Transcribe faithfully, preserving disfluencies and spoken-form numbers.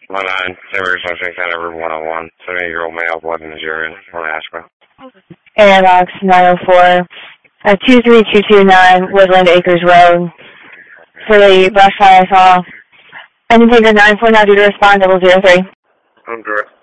one nine, Timbers, one six nine, over one oh one, seventy-year-old male, blood in his urine, on Asheville. Airbox nine oh four, uh, two three two two nine, Woodland Acres Road. For the brush fire I saw. Undertaker nine four now due to respond, double zero three. I'm direct.